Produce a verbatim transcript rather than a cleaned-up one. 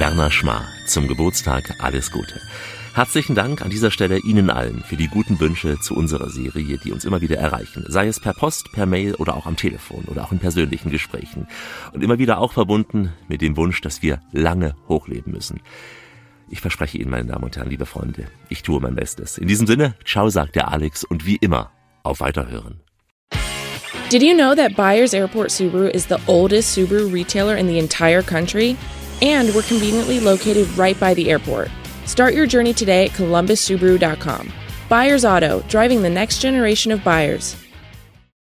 Werner Schmar, zum Geburtstag alles Gute. Herzlichen Dank an dieser Stelle Ihnen allen für die guten Wünsche zu unserer Serie, die uns immer wieder erreichen. Sei es per Post, per Mail oder auch am Telefon oder auch in persönlichen Gesprächen. Und immer wieder auch verbunden mit dem Wunsch, dass wir lange hochleben müssen. Ich verspreche Ihnen, meine Damen und Herren, liebe Freunde, ich tue mein Bestes. In diesem Sinne, ciao, sagt der Alex und wie immer, auf Weiterhören. Did you know that Byers Airport Subaru is the oldest Subaru retailer in the entire country? And we're conveniently located right by the airport. Start your journey today at columbus subaru dot com. Byers Auto, driving the next generation of buyers.